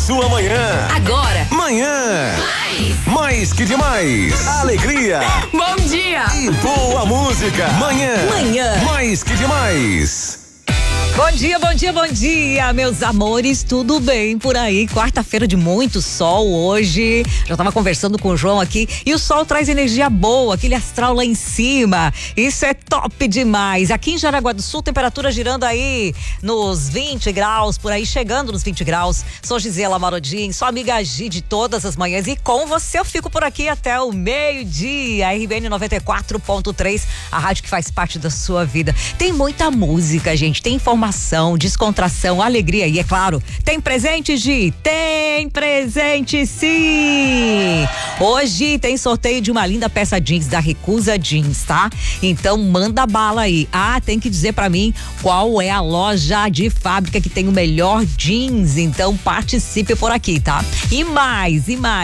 sua manhã. Agora. Manhã. Mais que demais. Alegria. Bom dia. E boa música. Manhã. Mais que demais. Bom dia, bom dia, bom dia, meus amores, tudo bem por aí? Quarta-feira de muito sol hoje, já tava conversando com o João aqui e o sol traz energia boa, aquele astral lá em cima, isso é top demais. Aqui em Jaraguá do Sul, temperatura girando aí nos 20 graus, por aí chegando nos 20 graus. Sou Gisela Marodin, sua amiga Gi de todas as manhãs e com você eu fico por aqui até o meio-dia, RBN 94.3, a rádio que faz parte da sua vida. Tem muita música, gente, tem informação, descontração, alegria e é claro, tem presente, Gi? Tem presente sim! Hoje tem sorteio de uma linda peça jeans da Recusa Jeans, tá? Então manda bala aí. Ah, tem que dizer pra mim qual é a loja de fábrica que tem o melhor jeans, então participe por aqui, tá? E mais.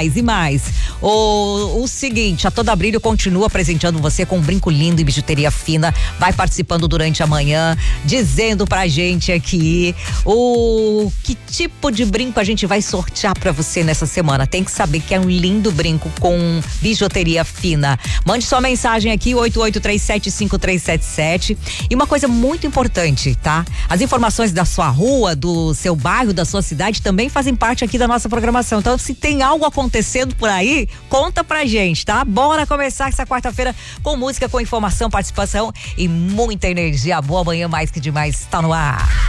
O seguinte, a Toda Brilho continua presenteando você com um brinco lindo e bijuteria fina, vai participando durante a manhã, dizendo pra gente aqui que tipo de brinco a gente vai sortear pra você nessa semana. Tem que saber que é um lindo brinco com bijuteria fina. Mande sua mensagem aqui, 88375377. E uma coisa muito importante, tá? As informações da sua rua, do seu bairro, da sua cidade também fazem parte aqui da nossa programação. Então, se tem algo acontecendo por aí, conta pra gente, tá? Bora começar essa quarta-feira com música, com informação, participação e muita energia boa. Amanhã mais que demais tá no ar.